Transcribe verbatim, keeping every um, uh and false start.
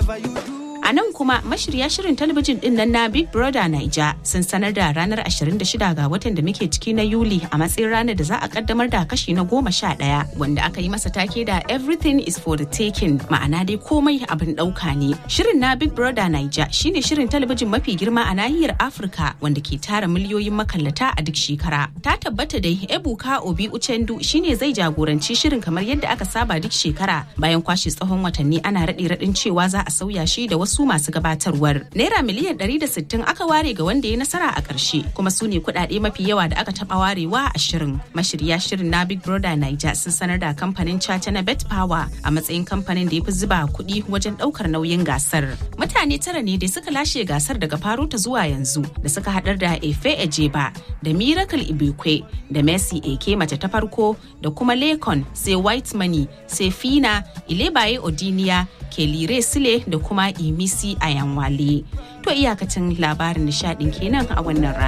A nan kuma mashirya shirin talabijin din nan na Big Brother Naija sun sanar da ranar ashirin da shida ga watan da muke ciki na Yuli a matsayin ranar da za a kaddamar da kashi na goma sha ɗaya wanda aka yi masa take da Everything is for the taking, ma'ana dai komai abin ɗauka ne. Shirin na Big Brother Naija shine shirin talabijin mafi girma a nahiyar Afirka wanda ke tara miliyoyin makallata a duk shekara. Ta tabbata dai Ebuka Obi Uchendu shine zai jagoranci shirin kamar yadda aka saba duk shekara bayan kwashe tsawon watanni ana raɗe-raɗin cewa za a sauya shi da wasu masu gabatarwar. Naira miliyan ɗari da sittin aka ware ga wanda ya nasara a ƙarshe, kuma su ne kuɗaɗe mafi yawa da aka taɓa warewa a shirin. Mashirya shirin na Big Brother Naija sun sanar da kamfanin caca na Bet Power a matsayin kamfanin da ya fi zuba kuɗi wajen ɗaukar nauyin gasar. Mutane tara ne da suka lashe gasar daga faro ta zuwa yanzu, da suka haɗar da Efe Ejeba, da Miracle Ibekwe, da Mercy Eke mace ta farko, da kuma Lekon, sai White Money, sai Fina, Ilebaye Odiniya, Kelire Sile da kuma Imisi Ayanwale. To iyakacin labarin nishadin kenan a wannan rana.